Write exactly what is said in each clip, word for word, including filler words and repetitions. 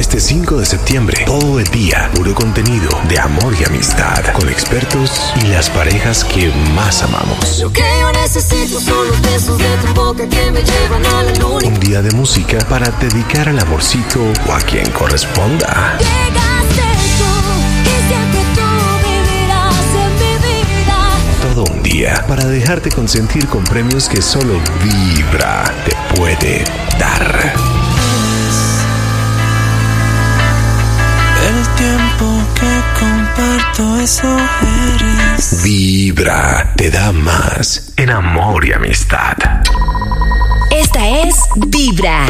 Este cinco de septiembre, todo el día, puro contenido de amor y amistad, con expertos y las parejas que más amamos. Lo que yo necesito son los besos de tu boca que me llevan a la luna. Un día de música para dedicar al amorcito o a quien corresponda. Llegaste tú y siempre tú vivirás en mi vida. Todo un día para dejarte consentir con premios que solo Vibra te puede dar. El tiempo que comparto, eso eres. Vibra te da más en amor y amistad. Esta es Vibra.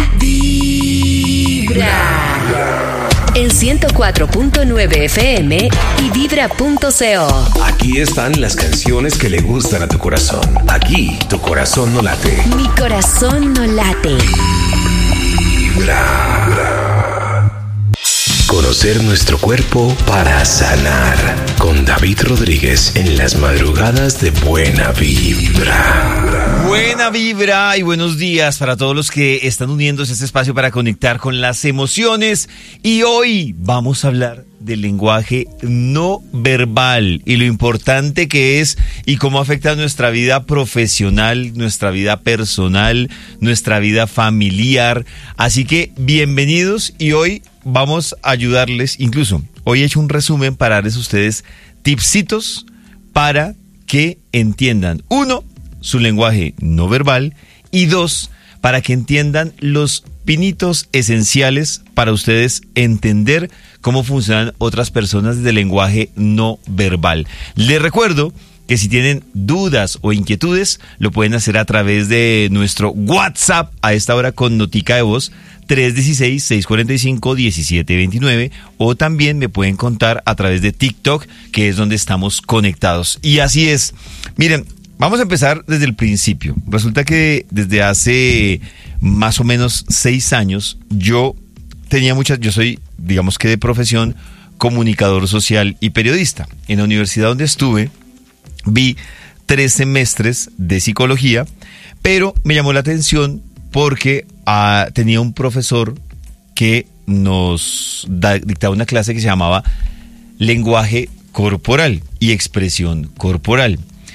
Vibra. En ciento cuatro punto nueve F M y vibra punto co. Aquí están las canciones que le gustan a tu corazón. Aquí tu corazón no late. Mi corazón no late. Vibra. Conocer nuestro cuerpo para sanar. Con David Rodríguez en las madrugadas de Buena Vibra. Buena Vibra y buenos días para todos los que están uniéndose a este espacio para conectar con las emociones. Y hoy vamos a hablar del lenguaje no verbal y lo importante que es y cómo afecta nuestra vida profesional, nuestra vida personal, nuestra vida familiar. Así que bienvenidos y hoy vamos a ayudarles, incluso hoy he hecho un resumen para darles a ustedes tipsitos para que entiendan, uno, su lenguaje no verbal y dos, para que entiendan los pinitos esenciales para ustedes entender cómo funcionan otras personas de lenguaje no verbal. Les recuerdo que si tienen dudas o inquietudes, lo pueden hacer a través de nuestro WhatsApp a esta hora con notica de voz tres uno seis, seis cuatro cinco, uno siete dos nueve o también me pueden contar a través de TikTok, que es donde estamos conectados. Y así es. Miren, vamos a empezar desde el principio. Resulta que desde hace más o menos seis años yo tenía muchas, yo soy, digamos que de profesión, comunicador social y periodista. En la universidad donde estuve, vi tres semestres de psicología, pero me llamó la atención porque ah, tenía un profesor que nos da, dictaba una clase que se llamaba lenguaje corporal y expresión corporal.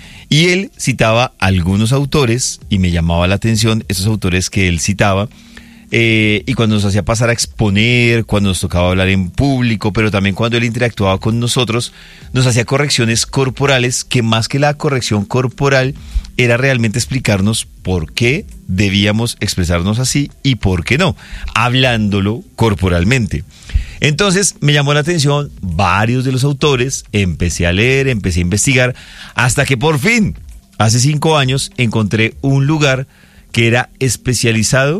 Y él citaba algunos autores y me llamaba la atención esos autores que él citaba. Eh, y cuando nos hacía pasar a exponer, cuando nos tocaba hablar en público, pero también cuando él interactuaba con nosotros, nos hacía correcciones corporales, que más que la corrección corporal era realmente explicarnos por qué debíamos expresarnos así y por qué no, hablándolo corporalmente. Entonces me llamó la atención varios de los autores, empecé a leer, empecé a investigar, hasta que por fin, hace cinco años, encontré un lugar que era especializado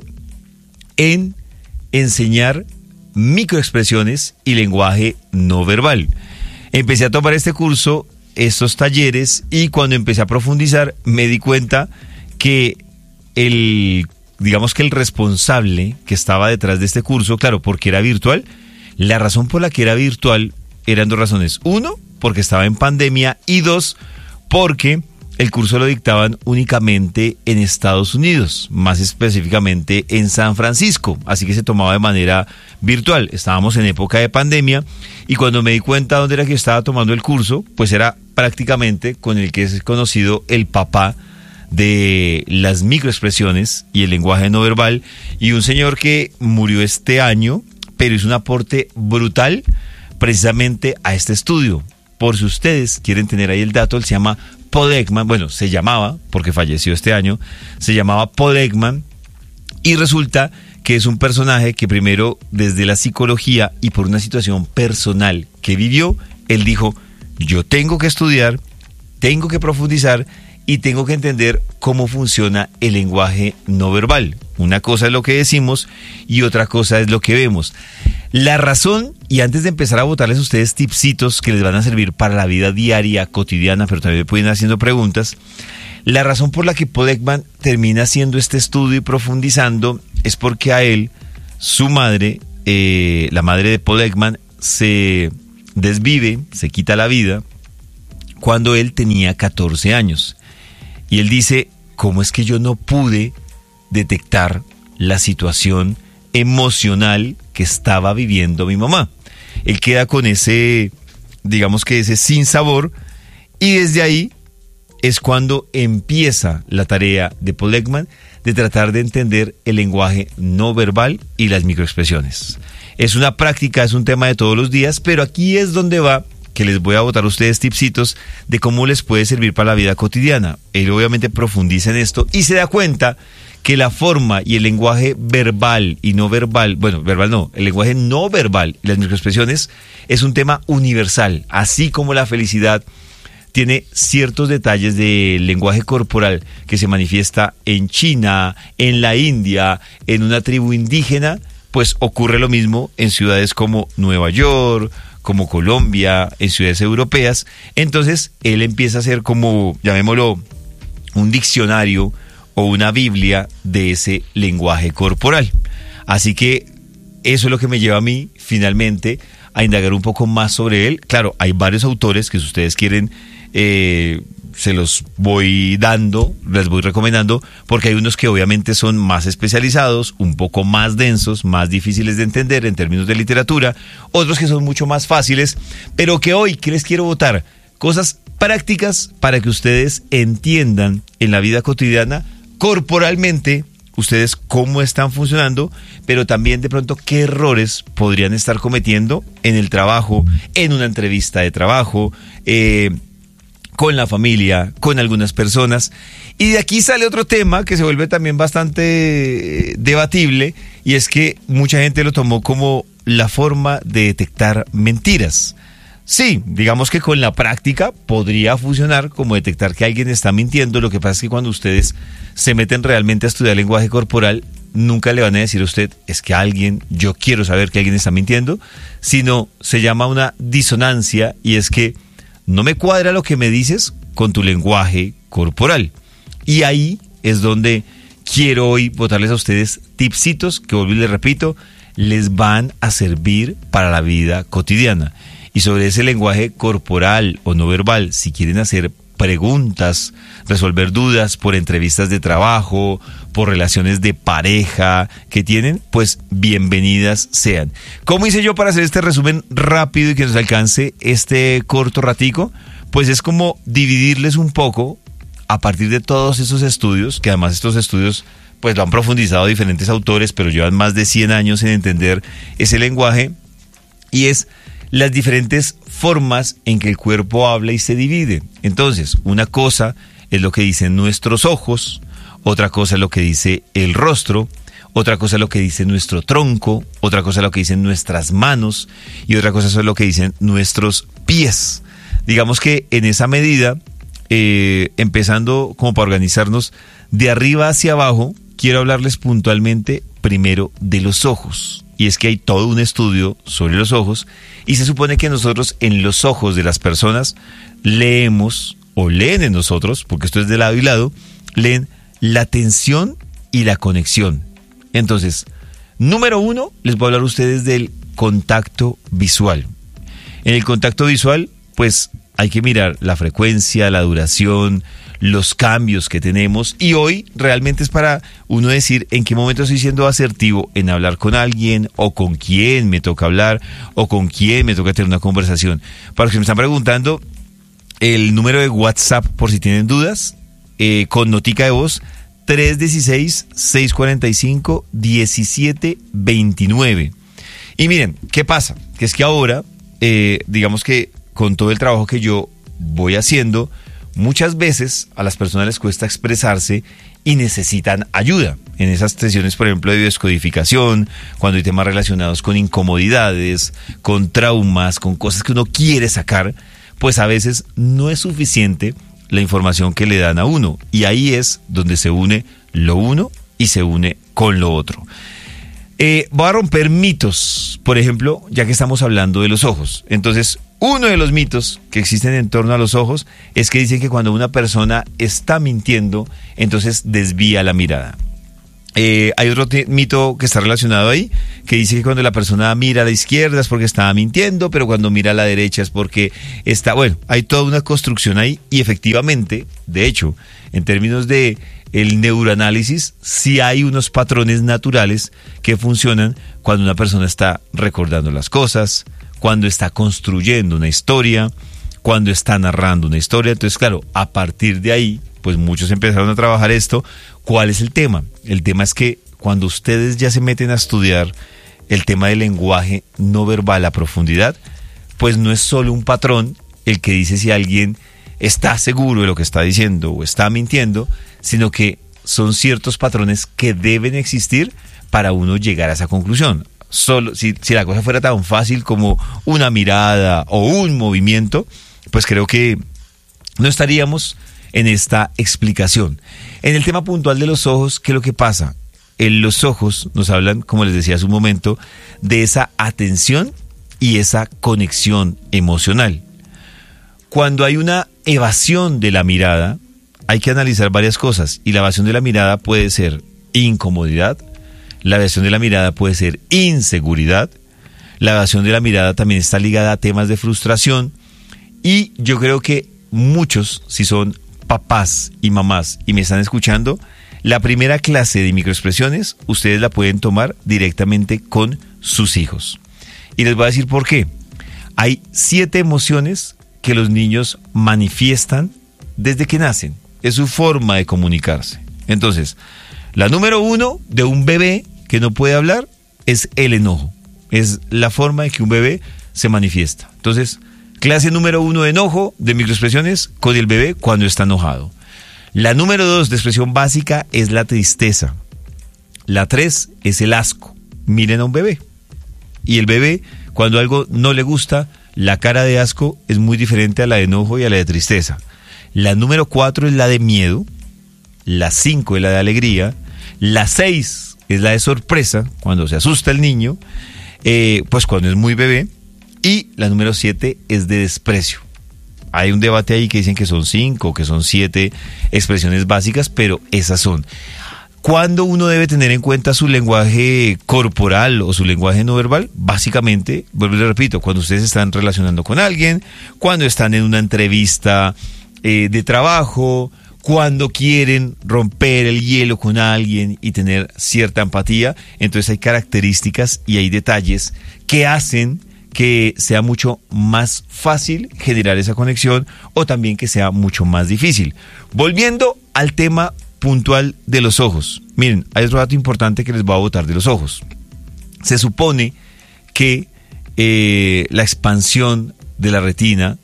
en enseñar microexpresiones y lenguaje no verbal. Empecé a tomar este curso, estos talleres, y cuando empecé a profundizar me di cuenta que el, digamos que el responsable que estaba detrás de este curso, claro, porque era virtual, la razón por la que era virtual eran dos razones. Uno, porque estaba en pandemia, y dos, porque el curso lo dictaban únicamente en Estados Unidos, más específicamente en San Francisco, así que se tomaba de manera virtual. Estábamos en época de pandemia y cuando me di cuenta dónde era que estaba tomando el curso, pues era prácticamente con el que es conocido el papá de las microexpresiones y el lenguaje no verbal, y un señor que murió este año, pero hizo un aporte brutal precisamente a este estudio. Por si ustedes quieren tener ahí el dato, él se llama Paul Ekman, bueno, se llamaba, porque falleció este año, se llamaba Paul Ekman, y resulta que es un personaje que primero desde la psicología y por una situación personal que vivió, él dijo, yo tengo que estudiar, tengo que profundizar y tengo que entender cómo funciona el lenguaje no verbal. Una cosa es lo que decimos y otra cosa es lo que vemos. La razón, y antes de empezar a botarles a ustedes tipsitos que les van a servir para la vida diaria, cotidiana, pero también me pueden ir haciendo preguntas, la razón por la que Paul Ekman termina haciendo este estudio y profundizando es porque a él, su madre, eh, la madre de Paul Ekman, se desvive, se quita la vida cuando él tenía catorce años. Y él dice, ¿cómo es que yo no pude detectar la situación emocional que estaba viviendo mi mamá. Él queda con ese, digamos que ese sinsabor, y desde ahí es cuando empieza la tarea de Paul Ekman de tratar de entender el lenguaje no verbal y las microexpresiones. Es una práctica, es un tema de todos los días, pero aquí es donde va, que les voy a botar a ustedes tipsitos de cómo les puede servir para la vida cotidiana. Él obviamente profundiza en esto y se da cuenta que la forma y el lenguaje verbal y no verbal, bueno, verbal no, el lenguaje no verbal y las microexpresiones es un tema universal, así como la felicidad tiene ciertos detalles del lenguaje corporal que se manifiesta en China, en la India, en una tribu indígena, pues ocurre lo mismo en ciudades como Nueva York, como Colombia, en ciudades europeas. Entonces, él empieza a hacer como, llamémoslo, un diccionario o una Biblia de ese lenguaje corporal. Así que eso es lo que me lleva a mí, finalmente, a indagar un poco más sobre él. Claro, hay varios autores que si ustedes quieren, eh, se los voy dando, les voy recomendando, porque hay unos que obviamente son más especializados, un poco más densos, más difíciles de entender en términos de literatura, otros que son mucho más fáciles, pero que hoy, ¿qué les quiero botar? Cosas prácticas para que ustedes entiendan en la vida cotidiana, corporalmente, ustedes cómo están funcionando, pero también de pronto qué errores podrían estar cometiendo en el trabajo, en una entrevista de trabajo, eh, con la familia, con algunas personas. Y de aquí sale otro tema que se vuelve también bastante eh, debatible, y es que mucha gente lo tomó como la forma de detectar mentiras. Sí, digamos que con la práctica podría funcionar como detectar que alguien está mintiendo. Lo que pasa es que cuando ustedes se meten realmente a estudiar lenguaje corporal, nunca le van a decir a usted, es que alguien, yo quiero saber que alguien está mintiendo, sino se llama una disonancia, y es que no me cuadra lo que me dices con tu lenguaje corporal. Y ahí es donde quiero hoy botarles a ustedes tipsitos que, vuelvo y les repito, les van a servir para la vida cotidiana. Y sobre ese lenguaje corporal o no verbal, si quieren hacer preguntas, resolver dudas por entrevistas de trabajo, por relaciones de pareja que tienen, pues bienvenidas sean. ¿Cómo hice yo para hacer este resumen rápido y que nos alcance este corto ratico? Pues es como dividirles un poco a partir de todos esos estudios, que además estos estudios pues lo han profundizado diferentes autores, pero llevan más de cien años en entender ese lenguaje, y es las diferentes formas en que el cuerpo habla y se divide. Entonces, una cosa es lo que dicen nuestros ojos, otra cosa es lo que dice el rostro, otra cosa es lo que dice nuestro tronco, otra cosa es lo que dicen nuestras manos, y otra cosa es lo que dicen nuestros pies. Digamos que en esa medida, eh, empezando como para organizarnos de arriba hacia abajo, quiero hablarles puntualmente primero de los ojos. Y es que hay todo un estudio sobre los ojos, y se supone que nosotros en los ojos de las personas leemos, o leen en nosotros, porque esto es de lado y lado, leen la tensión y la conexión. Entonces, número uno, les voy a hablar a ustedes del contacto visual. En el contacto visual, pues hay que mirar la frecuencia, la duración, los cambios que tenemos, y hoy realmente es para uno decir en qué momento estoy siendo asertivo en hablar con alguien, o con quién me toca hablar, o con quién me toca tener una conversación. Para los que me están preguntando, el número de WhatsApp, por si tienen dudas, eh, con notica de voz, tres uno seis, seis cuatro cinco, uno siete dos nueve. Y miren, ¿qué pasa? Que es que ahora, eh, digamos que con todo el trabajo que yo voy haciendo, muchas veces a las personas les cuesta expresarse y necesitan ayuda. En esas sesiones, por ejemplo, de biodescodificación, cuando hay temas relacionados con incomodidades, con traumas, con cosas que uno quiere sacar, pues a veces no es suficiente la información que le dan a uno. Y ahí es donde se une lo uno y se une con lo otro. Eh, voy a romper mitos, por ejemplo, ya que estamos hablando de los ojos. Entonces, uno de los mitos que existen en torno a los ojos es que dicen que cuando una persona está mintiendo, entonces desvía la mirada. Eh, hay otro t- mito que está relacionado ahí, que dice que cuando la persona mira a la izquierda es porque está mintiendo, pero cuando mira a la derecha es porque está... Bueno, hay toda una construcción ahí, y efectivamente, de hecho, en términos de el neuroanálisis, sí hay unos patrones naturales que funcionan cuando una persona está recordando las cosas, cuando está construyendo una historia, cuando está narrando una historia. Entonces, claro, a partir de ahí, pues muchos empezaron a trabajar esto. ¿Cuál es el tema? El tema es que cuando ustedes ya se meten a estudiar el tema del lenguaje no verbal a profundidad, pues no es solo un patrón el que dice si alguien está seguro de lo que está diciendo o está mintiendo, sino que son ciertos patrones que deben existir para uno llegar a esa conclusión. Solo si, si la cosa fuera tan fácil como una mirada o un movimiento, pues creo que no estaríamos en esta explicación. En el tema puntual de los ojos, ¿qué es lo que pasa? En los ojos nos hablan, como les decía hace un momento, de esa atención y esa conexión emocional. Cuando hay una evasión de la mirada, hay que analizar varias cosas, y la evasión de la mirada puede ser incomodidad, la evasión de la mirada puede ser inseguridad, la evasión de la mirada también está ligada a temas de frustración, y yo creo que muchos, si son papás y mamás y me están escuchando, la primera clase de microexpresiones ustedes la pueden tomar directamente con sus hijos. Y les voy a decir por qué. Hay siete emociones que los niños manifiestan desde que nacen. Es su forma de comunicarse. Entonces, la número uno de un bebé que no puede hablar es el enojo. Es la forma en que un bebé se manifiesta. Entonces, clase número uno de enojo, de microexpresiones, con el bebé cuando está enojado. La número dos de expresión básica es la tristeza. La tres es el asco. Miren a un bebé. Y el bebé, cuando algo no le gusta, la cara de asco es muy diferente a la de enojo y a la de tristeza. La número cuatro es la de miedo. La cinco es la de alegría. La seis es la de sorpresa, cuando se asusta el niño, eh, pues cuando es muy bebé. Y la número siete es de desprecio. Hay un debate ahí que dicen que son cinco, que son siete expresiones básicas, pero esas son. ¿Cuándo uno debe tener en cuenta su lenguaje corporal o su lenguaje no verbal? Básicamente, vuelvo y le repito, cuando ustedes están relacionando con alguien, cuando están en una entrevista eh, de trabajo, cuando quieren romper el hielo con alguien y tener cierta empatía. Entonces hay características y hay detalles que hacen que sea mucho más fácil generar esa conexión o también que sea mucho más difícil. Volviendo al tema puntual de los ojos. Miren, hay otro dato importante que les voy a botar de los ojos. Se supone que eh, la expansión de la retina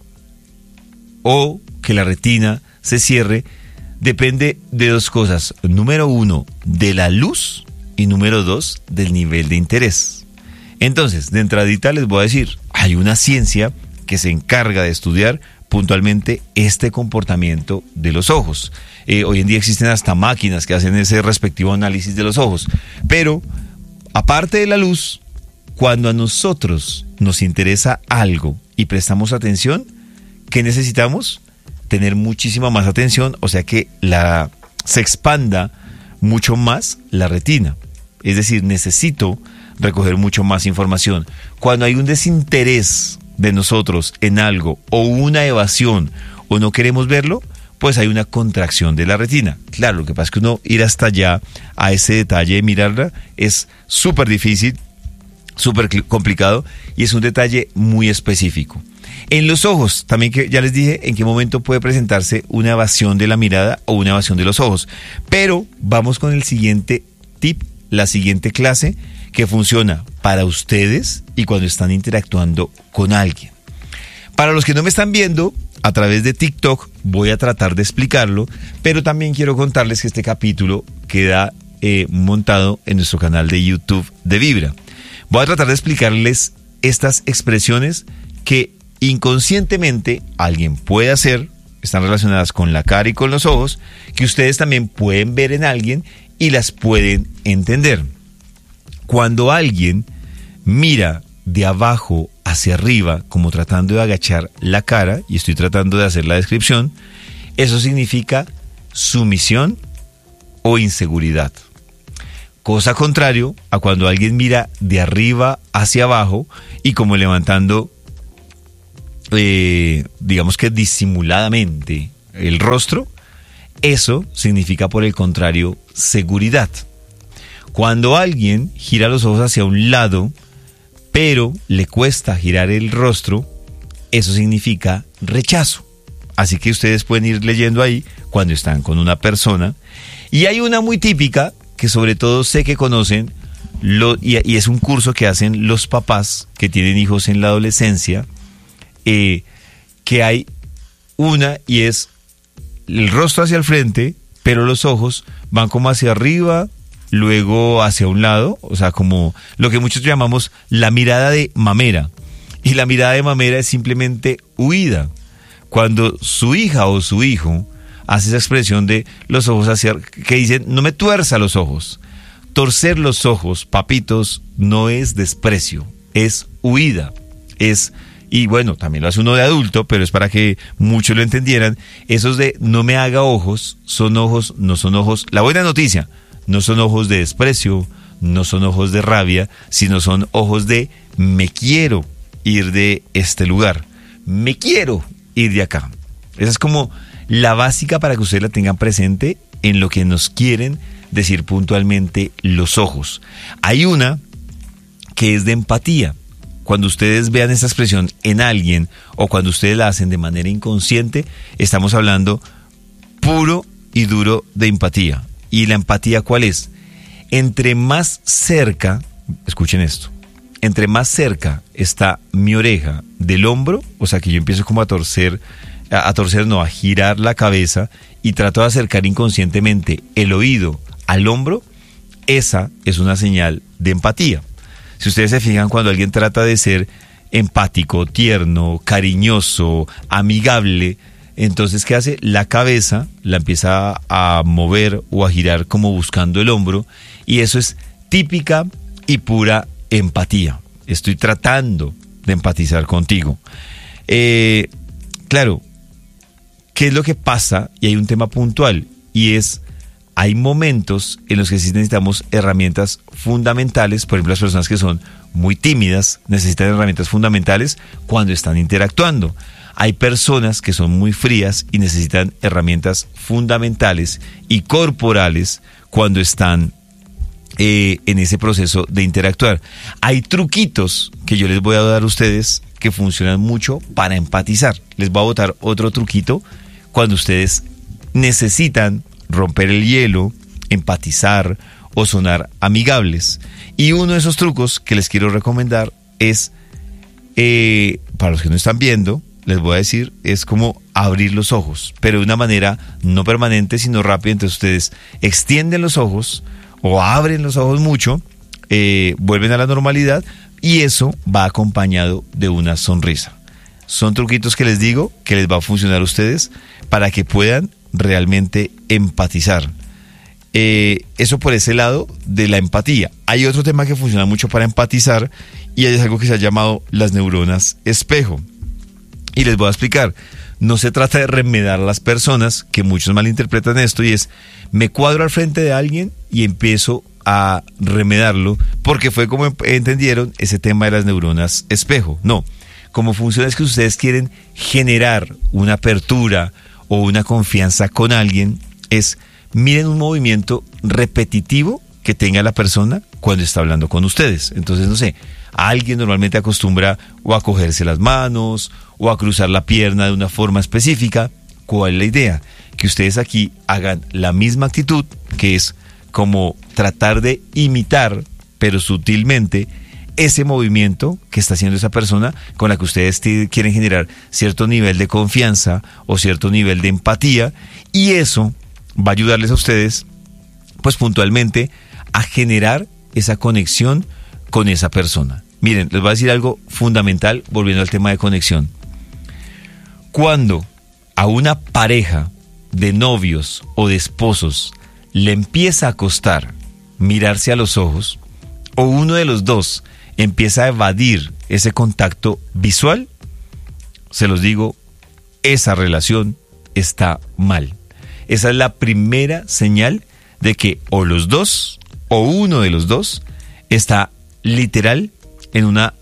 o que la retina se cierre depende de dos cosas. Número uno, de la luz, y número dos, del nivel de interés. Entonces, de entradita les voy a decir, hay una ciencia que se encarga de estudiar puntualmente este comportamiento de los ojos. Eh, hoy en día existen hasta máquinas que hacen ese respectivo análisis de los ojos. Pero, aparte de la luz, cuando a nosotros nos interesa algo y prestamos atención, ¿qué necesitamos? Tener muchísima más atención, o sea que la, se expanda mucho más la retina. Es decir, necesito recoger mucho más información. Cuando hay un desinterés de nosotros en algo o una evasión o no queremos verlo, pues hay una contracción de la retina. Claro, lo que pasa es que uno ir hasta allá a ese detalle de mirarla es súper difícil, súper complicado y es un detalle muy específico. En los ojos, también que ya les dije en qué momento puede presentarse una evasión de la mirada o una evasión de los ojos. Pero vamos con el siguiente tip, la siguiente clase que funciona para ustedes y cuando están interactuando con alguien. Para los que no me están viendo a través de TikTok, voy a tratar de explicarlo, pero también quiero contarles que este capítulo queda eh, montado en nuestro canal de YouTube de Vibra. Voy a tratar de explicarles estas expresiones que inconscientemente alguien puede hacer, están relacionadas con la cara y con los ojos, que ustedes también pueden ver en alguien y las pueden entender. Cuando alguien mira de abajo hacia arriba, como tratando de agachar la cara, y estoy tratando de hacer la descripción, eso significa sumisión o inseguridad. Cosa contrario a cuando alguien mira de arriba hacia abajo y como levantando, eh, digamos que disimuladamente el rostro, Eso significa, por el contrario, seguridad. Cuando alguien gira los ojos hacia un lado, pero le cuesta girar el rostro, eso significa rechazo. Así que ustedes pueden ir leyendo ahí cuando están con una persona. Y hay una muy típica que sobre todo sé que conocen, lo, y, y es un curso que hacen los papás que tienen hijos en la adolescencia, eh, que hay una y es el rostro hacia el frente, pero los ojos van como hacia arriba, luego hacia un lado, o sea, como lo que muchos llamamos la mirada de mamera. Y la mirada de mamera es simplemente huida. Cuando su hija o su hijo hace esa expresión de los ojos hacia, que dicen, no me tuerza los ojos. Torcer los ojos, papitos, no es desprecio, es huida, es, y bueno, también lo hace uno de adulto, pero es para que muchos lo entendieran, esos de no me haga ojos, son ojos, no son ojos, la buena noticia, no son ojos de desprecio, no son ojos de rabia, sino son ojos de me quiero ir de este lugar, me quiero ir de acá. Esa es como la básica para que ustedes la tengan presente en lo que nos quieren decir puntualmente los ojos. Hay una que es de empatía. Cuando ustedes vean esa expresión en alguien o cuando ustedes la hacen de manera inconsciente, estamos hablando puro y duro de empatía. ¿Y la empatía cuál es? Entre más cerca, escuchen esto, entre más cerca está mi oreja del hombro, o sea que yo empiezo como a torcer, a, a torcer no, a girar la cabeza y trato de acercar inconscientemente el oído al hombro, esa es una señal de empatía. Si ustedes se fijan, cuando alguien trata de ser empático, tierno, cariñoso, amigable, entonces ¿qué hace? La cabeza la empieza a mover o a girar como buscando el hombro, y eso es típica y pura empatía. Estoy tratando de empatizar contigo. Eh, claro, ¿qué es lo que pasa? Y hay un tema puntual, y es, hay momentos en los que sí necesitamos herramientas fundamentales. Por ejemplo, las personas que son muy tímidas necesitan herramientas fundamentales cuando están interactuando. Hay personas que son muy frías y necesitan herramientas fundamentales y corporales cuando están eh, en ese proceso de interactuar. Hay truquitos que yo les voy a dar a ustedes que funcionan mucho para empatizar. Les voy a botar otro truquito cuando ustedes necesitan romper el hielo, empatizar o sonar amigables. Y uno de esos trucos que les quiero recomendar es, eh, para los que no están viendo, les voy a decir, es como abrir los ojos, pero de una manera no permanente, sino rápida. Entonces ustedes extienden los ojos o abren los ojos mucho, eh, vuelven a la normalidad, y eso va acompañado de una sonrisa. Son truquitos que les digo que les va a funcionar a ustedes para que puedan realmente empatizar. Eh, eso por ese lado de la empatía. Hay otro tema que funciona mucho para empatizar, y es algo que se ha llamado las neuronas espejo. Y les voy a explicar. No se trata de remedar a las personas, que muchos malinterpretan esto, y es, me cuadro al frente de alguien y empiezo a remedarlo, porque fue como entendieron ese tema de las neuronas espejo. No, como funciona es que ustedes quieren generar una apertura o una confianza con alguien, es miren un movimiento repetitivo que tenga la persona cuando está hablando con ustedes. Entonces, no sé, alguien normalmente acostumbra o a cogerse las manos o a cruzar la pierna de una forma específica. ¿Cuál es la idea? Que ustedes aquí hagan la misma actitud, que es como tratar de imitar, pero sutilmente, ese movimiento que está haciendo esa persona con la que ustedes t- quieren generar cierto nivel de confianza o cierto nivel de empatía, y eso va a ayudarles a ustedes, pues puntualmente, a generar esa conexión con esa persona. Miren, les voy a decir algo fundamental, volviendo al tema de conexión. Cuando a una pareja de novios o de esposos le empieza a costar mirarse a los ojos, o uno de los dos empieza a evadir ese contacto visual, se los digo, esa relación está mal. Esa es la primera señal de que o los dos, o uno de los dos, está literal en una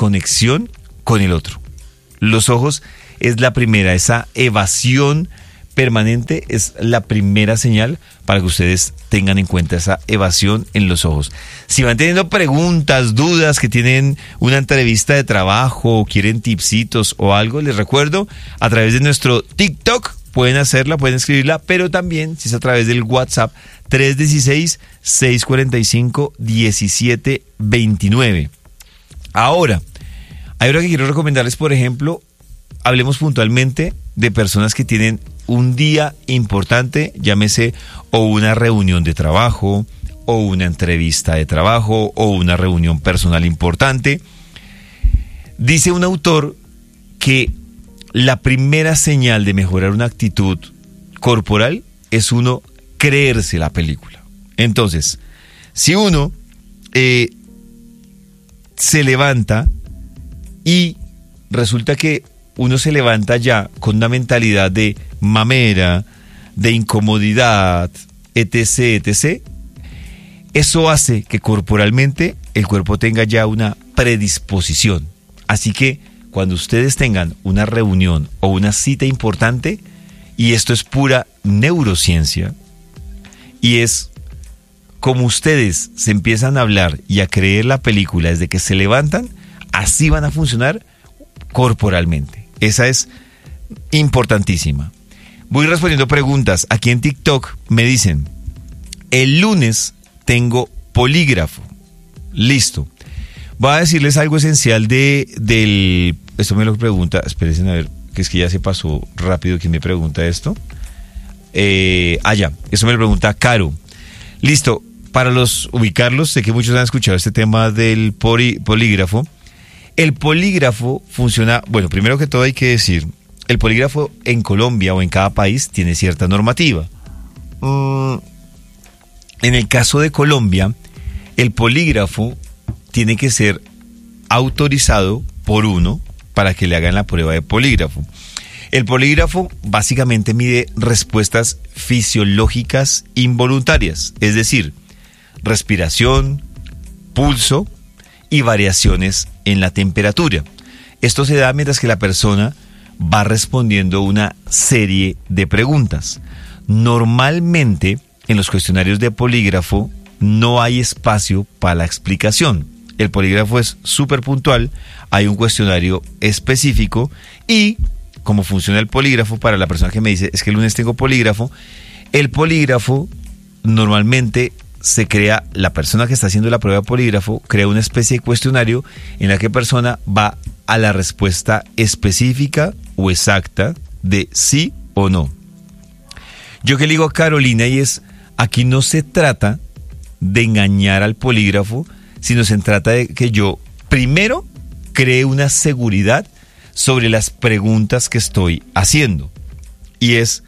desconexión con el otro. Los ojos es la primera, esa evasión permanente es la primera señal para que ustedes tengan en cuenta esa evasión en los ojos. Si van teniendo preguntas, dudas, que tienen una entrevista de trabajo, quieren tipsitos o algo, les recuerdo, a través de nuestro TikTok pueden hacerla, pueden escribirla, pero también si es a través del WhatsApp tres uno seis, seis cuatro cinco, uno siete dos nueve. Ahora, hay algo que quiero recomendarles, por ejemplo, hablemos puntualmente de personas que tienen un día importante, llámese o una reunión de trabajo, o una entrevista de trabajo, o una reunión personal importante. Dice un autor que la primera señal de mejorar una actitud corporal es uno creerse la película. Entonces, si uno eh, se levanta y resulta que uno se levanta ya con una mentalidad de mamera, de incomodidad, etc, etcétera, eso hace que corporalmente el cuerpo tenga ya una predisposición. Así que cuando ustedes tengan una reunión o una cita importante, y esto es pura neurociencia, y es como ustedes se empiezan a hablar y a creer la película desde que se levantan, así van a funcionar corporalmente. Esa es importantísima. Voy respondiendo preguntas. Aquí en TikTok me dicen, el lunes tengo polígrafo. Listo. Voy a decirles algo esencial de del... Esto me lo pregunta, espérense a ver, que es que ya se pasó rápido quien me pregunta esto. Eh, ah, ya, eso me lo pregunta Caro. Listo, para los ubicarlos, sé que muchos han escuchado este tema del poli, polígrafo. El polígrafo funciona, bueno, primero que todo hay que decir, el polígrafo en Colombia o en cada país tiene cierta normativa. Mm, en el caso de Colombia, el polígrafo tiene que ser autorizado por uno para que le hagan la prueba de polígrafo. El polígrafo básicamente mide respuestas fisiológicas involuntarias, es decir, respiración, pulso y variaciones en la temperatura. Esto se da mientras que la persona va respondiendo una serie de preguntas. Normalmente, en los cuestionarios de polígrafo no hay espacio para la explicación. El polígrafo es súper puntual, hay un cuestionario específico y cómo funciona el polígrafo, para la persona que me dice, es que el lunes tengo polígrafo, el polígrafo normalmente se crea, la persona que está haciendo la prueba de polígrafo crea una especie de cuestionario en la que la persona va a la respuesta específica o exacta de sí o no. Yo que le digo a Carolina, y es, aquí no se trata de engañar al polígrafo, sino se trata de que yo primero cree una seguridad sobre las preguntas que estoy haciendo. Y es,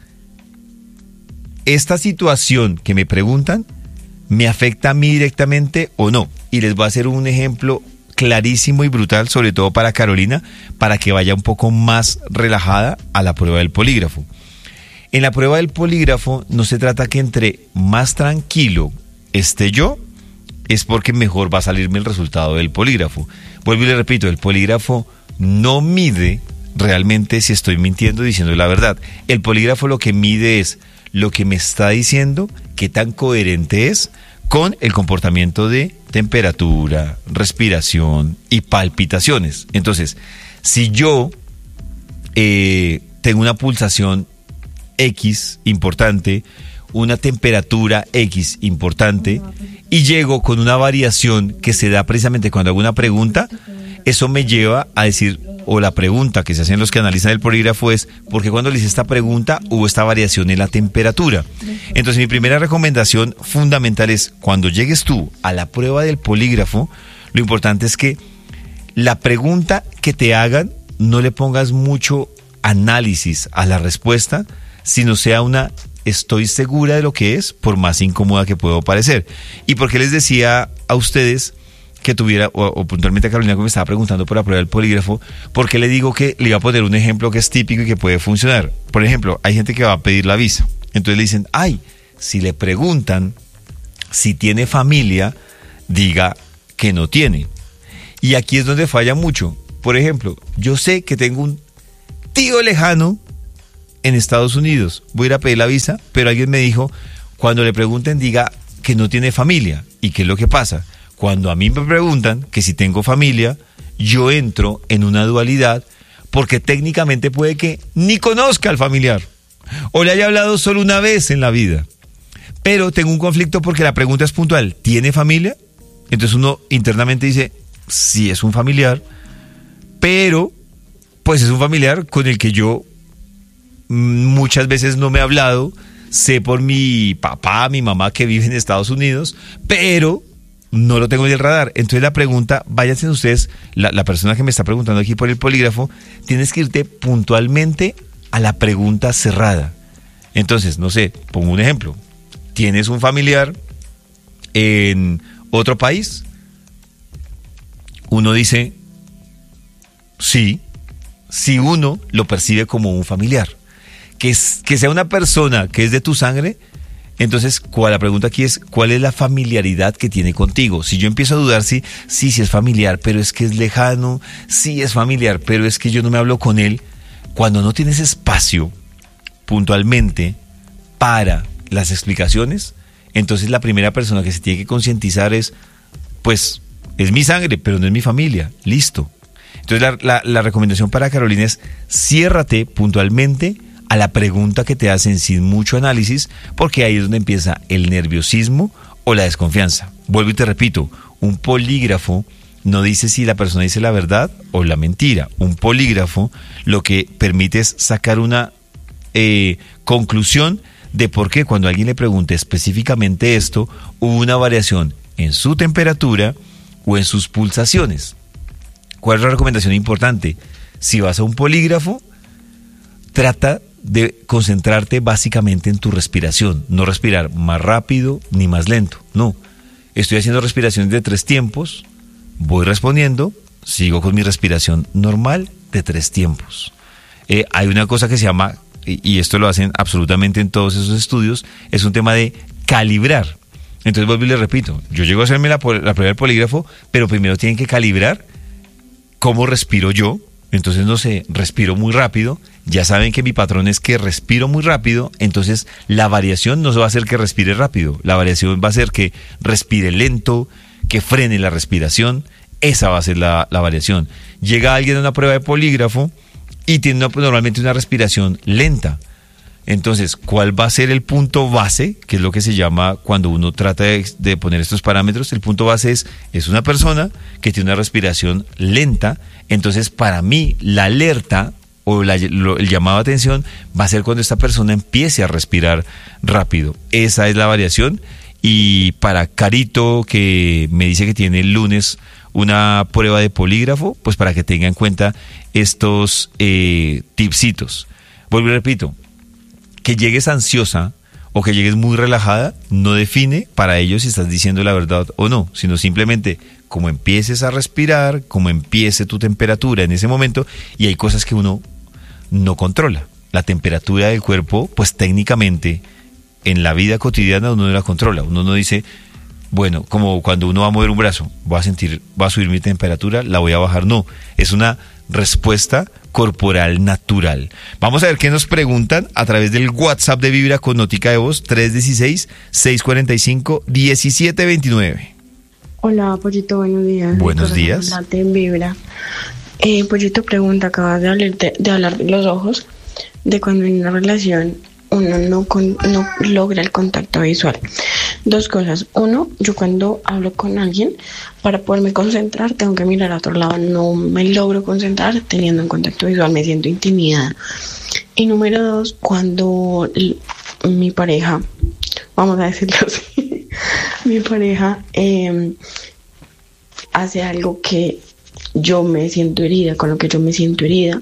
¿esta situación que me preguntan me afecta a mí directamente o no? Y les voy a hacer un ejemplo clarísimo y brutal, sobre todo para Carolina, para que vaya un poco más relajada a la prueba del polígrafo. En la prueba del polígrafo no se trata que entre más tranquilo esté yo, es porque mejor va a salirme el resultado del polígrafo. Vuelvo y le repito, el polígrafo no mide realmente si estoy mintiendo o diciendo la verdad. El polígrafo lo que mide es lo que me está diciendo, qué tan coherente es con el comportamiento de temperatura, respiración y palpitaciones. Entonces, si yo eh, tengo una pulsación X importante, una temperatura X importante, y llego con una variación que se da precisamente cuando hago una pregunta, eso me lleva a decir, o la pregunta que se hacen los que analizan el polígrafo es, ¿por qué cuando le hice esta pregunta hubo esta variación en la temperatura? Entonces mi primera recomendación fundamental es, cuando llegues tú a la prueba del polígrafo, lo importante es que la pregunta que te hagan no le pongas mucho análisis a la respuesta, sino sea una, estoy segura de lo que es, por más incómoda que pueda parecer. ¿Y por qué les decía a ustedes que tuviera, o, o puntualmente a Carolina, que me estaba preguntando por la prueba del polígrafo, porque le digo que le iba a poner un ejemplo que es típico y que puede funcionar? Por ejemplo, hay gente que va a pedir la visa, entonces le dicen, ay, si le preguntan si tiene familia, diga que no tiene. Y aquí es donde falla mucho. Por ejemplo, yo sé que tengo un tío lejano en Estados Unidos, voy a ir a pedir la visa, pero alguien me dijo, cuando le pregunten diga que no tiene familia. ¿Y qué es lo que pasa? Cuando a mí me preguntan que si tengo familia, yo entro en una dualidad porque técnicamente puede que ni conozca al familiar o le haya hablado solo una vez en la vida. Pero tengo un conflicto porque la pregunta es puntual, ¿tiene familia? Entonces uno internamente dice, sí es un familiar, pero pues es un familiar con el que yo muchas veces no me he hablado, sé por mi papá, mi mamá que vive en Estados Unidos, pero no lo tengo en el radar. Entonces la pregunta, váyanse ustedes, la, la persona que me está preguntando aquí por el polígrafo, tienes que irte puntualmente a la pregunta cerrada. Entonces, no sé, pongo un ejemplo. ¿Tienes un familiar en otro país? Uno dice, sí, si uno lo percibe como un familiar. Que, es, que sea una persona que es de tu sangre, entonces ¿cuál, la pregunta aquí es, ¿cuál es la familiaridad que tiene contigo? Si yo empiezo a dudar, sí, sí, sí es familiar, pero es que es lejano, sí es familiar, pero es que yo no me hablo con él. Cuando no tienes espacio puntualmente para las explicaciones, entonces la primera persona que se tiene que concientizar es, pues, es mi sangre, pero no es mi familia, listo. Entonces la, la, la recomendación para Carolina es, ciérrate puntualmente a la pregunta que te hacen sin mucho análisis, porque ahí es donde empieza el nerviosismo o la desconfianza. Vuelvo y te repito, un polígrafo no dice si la persona dice la verdad o la mentira. Un polígrafo lo que permite es sacar una eh, conclusión de por qué cuando alguien le pregunte específicamente esto, hubo una variación en su temperatura o en sus pulsaciones. ¿Cuál es la recomendación importante? Si vas a un polígrafo, trata de concentrarte básicamente en tu respiración, no respirar más rápido ni más lento, no. Estoy haciendo respiraciones de tres tiempos, voy respondiendo, sigo con mi respiración normal de tres tiempos. Eh, hay una cosa que se llama, y, y esto lo hacen absolutamente en todos esos estudios, es un tema de calibrar. Entonces vuelvo y le repito, yo llego a hacerme la, la prueba del polígrafo, pero primero tienen que calibrar cómo respiro yo. Entonces, no sé, respiro muy rápido, ya saben que mi patrón es que respiro muy rápido, entonces la variación no va a ser que respire rápido, la variación va a ser que respire lento, que frene la respiración, esa va a ser la, la variación. Llega alguien a una prueba de polígrafo y tiene una, normalmente una respiración lenta. Entonces, ¿cuál va a ser el punto base? Que es lo que se llama cuando uno trata de, de poner estos parámetros. El punto base es, es una persona que tiene una respiración lenta. Entonces, para mí, la alerta o la, lo, el llamado de atención va a ser cuando esta persona empiece a respirar rápido. Esa es la variación. Y para Carito, que me dice que tiene el lunes una prueba de polígrafo, pues para que tenga en cuenta estos eh, tipsitos. Vuelvo y repito, que llegues ansiosa o que llegues muy relajada no define para ellos si estás diciendo la verdad o no, sino simplemente como empieces a respirar, como empiece tu temperatura en ese momento, y hay cosas que uno no controla. La temperatura del cuerpo, pues técnicamente en la vida cotidiana uno no la controla. Uno no dice, bueno, como cuando uno va a mover un brazo, voy a sentir, va a subir mi temperatura, la voy a bajar. No, es una respuesta corporal natural. Vamos a ver qué nos preguntan a través del WhatsApp de Vibra con notica de voz tres uno seis, seis cuatro cinco, uno siete dos nueve. Hola, Pollito, buenos días. Buenos días. Hablarte en Vibra. Eh, Pollito pregunta, acabas de hablar de, de hablar de los ojos, de cuando en una relación uno no, con, no logra el contacto visual. Dos cosas. Uno, yo cuando hablo con alguien, para poderme concentrar, tengo que mirar a otro lado. No me logro concentrar teniendo un contacto visual, me siento intimidada. Y número dos, cuando l- mi pareja, vamos a decirlo así, mi pareja eh, hace algo que yo me siento herida, con lo que yo me siento herida,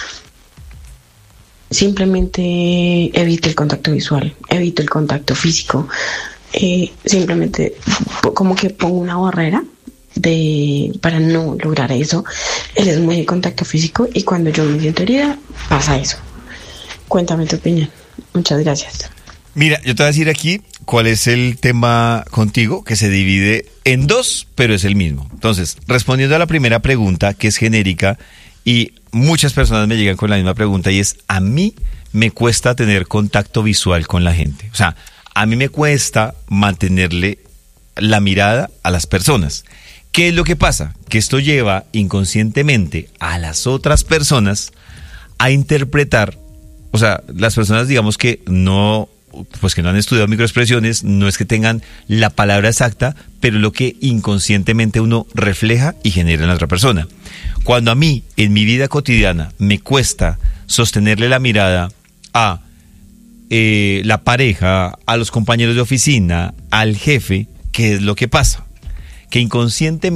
simplemente evito el contacto visual, evito el contacto físico. Eh, simplemente como que pongo una barrera de para no lograr eso. Él es muy de contacto físico y cuando yo me siento herida pasa eso. Cuéntame tu opinión. Muchas gracias. Mira, yo te voy a decir aquí cuál es el tema contigo, que se divide en dos, pero es el mismo. Entonces, respondiendo a la primera pregunta, que es genérica, y muchas personas me llegan con la misma pregunta, y es, a mí me cuesta tener contacto visual con la gente. O sea, a mí me cuesta mantenerle la mirada a las personas. ¿Qué es lo que pasa? Que esto lleva inconscientemente a las otras personas a interpretar, o sea, las personas digamos que no, pues que no han estudiado microexpresiones, no es que tengan la palabra exacta, pero lo que inconscientemente uno refleja y genera en la otra persona. Cuando a mí, en mi vida cotidiana, me cuesta sostenerle la mirada a eh, la pareja, a los compañeros de oficina, al jefe, ¿qué es lo que pasa? Que inconscientemente